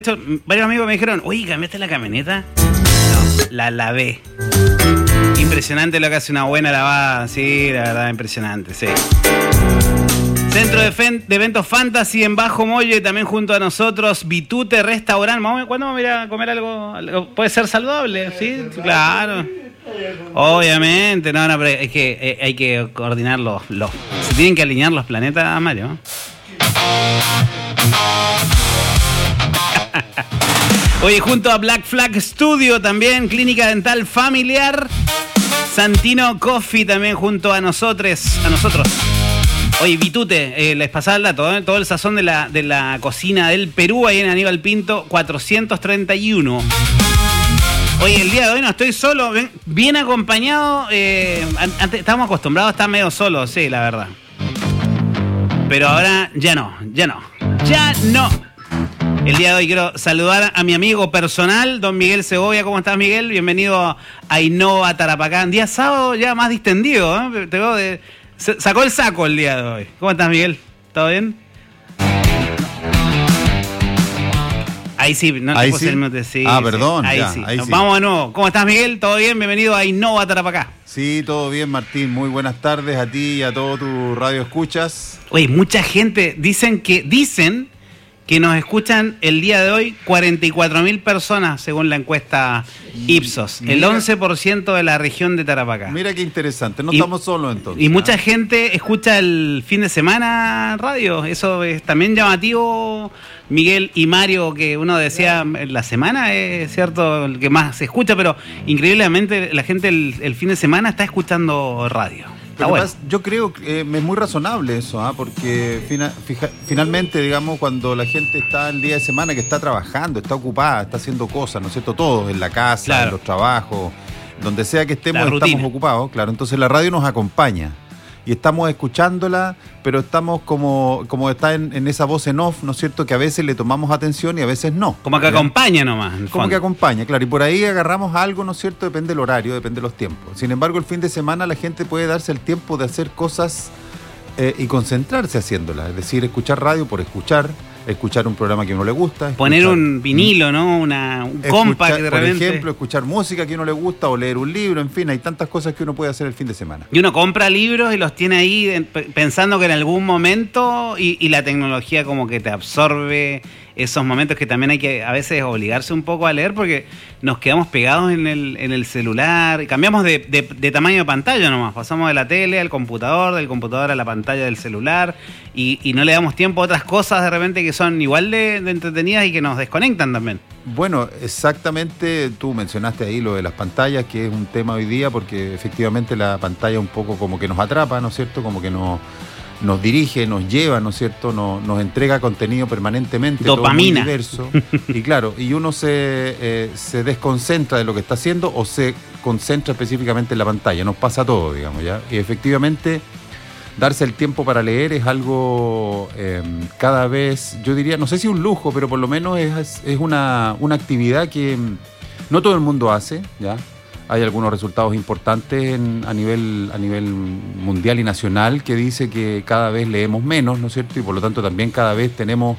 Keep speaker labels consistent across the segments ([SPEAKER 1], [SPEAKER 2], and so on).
[SPEAKER 1] Varios amigos me dijeron, oye, ¿cambiaste la camioneta? No, la lavé. Impresionante lo que hace una buena lavada, sí, la verdad, impresionante, sí. Centro de Eventos Fantasy en Bajo Molle, también junto a nosotros, Vitute Restaurant. ¿Cuándo vamos a ir a comer algo? ¿Puede ser saludable? Sí, claro. Obviamente, no, pero es que hay que coordinar se tienen que alinear los planetas, Mario. Oye, junto a Black Flag Studio también, Clínica Dental Familiar, Santino Coffee también junto a nosotros. Oye, Vitute, les pasaba el dato, todo el sazón de la cocina del Perú, ahí en Aníbal Pinto, 431. Oye, el día de hoy no estoy solo, bien acompañado. Antes estábamos acostumbrados a estar medio solos, sí, la verdad. Pero ahora ya no. El día de hoy quiero saludar a mi amigo personal, don Miguel Segovia. ¿Cómo estás, Miguel? Bienvenido a Innova Tarapacá. Día sábado ya más distendido, ¿eh? Te veo sacó el saco el día de hoy. ¿Cómo estás, Miguel? ¿Todo bien? Ahí sí, no
[SPEAKER 2] ahí
[SPEAKER 1] te puse
[SPEAKER 2] sí.
[SPEAKER 1] el mute, sí.
[SPEAKER 2] Perdón.
[SPEAKER 1] Ahí
[SPEAKER 2] ya,
[SPEAKER 1] sí.
[SPEAKER 2] ahí sí.
[SPEAKER 1] Vamos de nuevo. ¿Cómo estás, Miguel? ¿Todo bien? Bienvenido a Innova Tarapacá.
[SPEAKER 2] Sí, todo bien, Martín. Muy buenas tardes a ti y a todo tu radio escuchas.
[SPEAKER 1] Oye, mucha gente dicen que nos escuchan el día de hoy 44.000 personas según la encuesta Ipsos. El 11% de la región de Tarapacá.
[SPEAKER 2] Mira qué interesante, no estamos solos entonces.
[SPEAKER 1] Y mucha gente escucha el fin de semana radio. Eso es también llamativo, Miguel y Mario, que uno decía la semana es cierto el que más se escucha, pero increíblemente la gente el fin de semana está escuchando radio. Bueno.
[SPEAKER 2] Yo creo que es muy razonable eso, porque finalmente, digamos, cuando la gente está el día de semana que está trabajando, está ocupada, está haciendo cosas, ¿no es cierto? Todos, en la casa, claro, en los trabajos, donde sea que estemos ocupados, claro. Entonces la radio nos acompaña y estamos escuchándola, pero estamos como está en esa voz en off, ¿no es cierto? Que a veces le tomamos atención y a veces no.
[SPEAKER 1] Como que acompaña nomás.
[SPEAKER 2] Como que acompaña, claro. Y por ahí agarramos algo, ¿no es cierto? Depende del horario, depende de los tiempos. Sin embargo, el fin de semana la gente puede darse el tiempo de hacer cosas y concentrarse haciéndolas. Es decir, escuchar radio por escuchar un programa que a uno le gusta.
[SPEAKER 1] Poner un vinilo, ¿no? Un compact de repente.
[SPEAKER 2] Por ejemplo, escuchar música que a uno le gusta o leer un libro, en fin, hay tantas cosas que uno puede hacer el fin de semana.
[SPEAKER 1] Y uno compra libros y los tiene ahí pensando que en algún momento y la tecnología como que te absorbe esos momentos que también hay que a veces obligarse un poco a leer porque nos quedamos pegados en el celular y cambiamos de tamaño de pantalla nomás, pasamos de la tele al computador, del computador a la pantalla del celular y no le damos tiempo a otras cosas de repente que son igual de entretenidas y que nos desconectan también.
[SPEAKER 2] Bueno, exactamente, tú mencionaste ahí lo de las pantallas, que es un tema hoy día porque efectivamente la pantalla un poco como que nos atrapa, ¿no es cierto? Como que nos dirige, nos lleva, ¿no es cierto? Nos entrega contenido permanentemente.
[SPEAKER 1] Dopamina.
[SPEAKER 2] Todo muy diverso. Y claro, y uno se desconcentra de lo que está haciendo o se concentra específicamente en la pantalla. Nos pasa todo, digamos, ¿ya? Y efectivamente, darse el tiempo para leer es algo cada vez, yo diría, no sé si un lujo, pero por lo menos es una actividad que no todo el mundo hace, ¿ya? Hay algunos resultados importantes a nivel mundial y nacional que dice que cada vez leemos menos, ¿no es cierto? Y por lo tanto también cada vez tenemos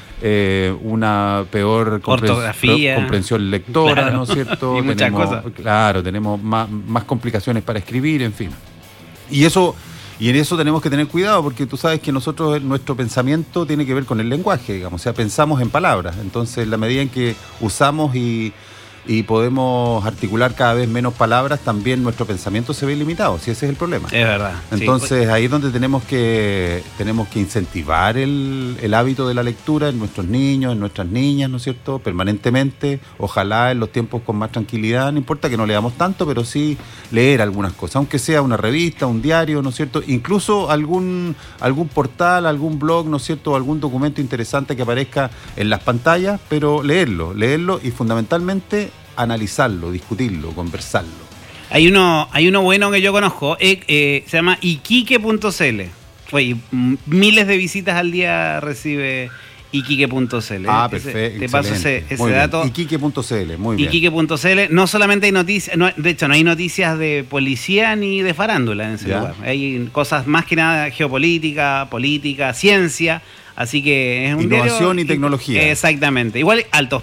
[SPEAKER 2] una peor comprensión lectora, claro, ¿no es cierto?
[SPEAKER 1] Y muchas cosas.
[SPEAKER 2] Claro, tenemos más complicaciones para escribir, en fin. Y en eso tenemos que tener cuidado porque tú sabes que nuestro pensamiento tiene que ver con el lenguaje, digamos, o sea, pensamos en palabras. Entonces, en la medida en que usamos y podemos articular cada vez menos palabras, también nuestro pensamiento se ve limitado, si ese es el problema.
[SPEAKER 1] Es verdad.
[SPEAKER 2] Entonces, ahí es donde tenemos que incentivar el hábito de la lectura en nuestros niños, en nuestras niñas, ¿no es cierto? Permanentemente, ojalá en los tiempos con más tranquilidad, no importa que no leamos tanto, pero sí leer algunas cosas, aunque sea una revista, un diario, ¿no es cierto? Incluso algún portal, algún blog, ¿no es cierto? O algún documento interesante que aparezca en las pantallas, pero leerlo y fundamentalmente analizarlo, discutirlo, conversarlo.
[SPEAKER 1] Hay uno bueno que yo conozco, se llama iquique.cl. Oye, miles de visitas al día recibe iquique.cl.
[SPEAKER 2] Perfecto.
[SPEAKER 1] Te paso ese dato.
[SPEAKER 2] Iquique.cl, muy bien.
[SPEAKER 1] Iquique.cl. No solamente hay noticias, de hecho no hay noticias de policía ni de farándula en ese lugar. Hay cosas más que nada geopolítica, política, ciencia. Así que es un
[SPEAKER 2] innovación
[SPEAKER 1] diario,
[SPEAKER 2] y tecnología.
[SPEAKER 1] Exactamente. Igual altos